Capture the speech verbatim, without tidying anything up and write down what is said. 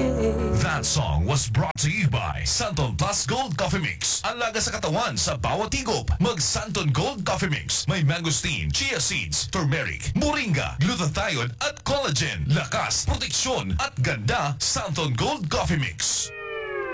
That song was brought to you by Santon Plus Gold Coffee Mix. Ang laga sa katawan sa bawat higop. Mag Santon Gold Coffee Mix. May mangosteen, chia seeds, turmeric, moringa, glutathione at collagen. Lakas, proteksyon at ganda. Santon Gold Coffee Mix.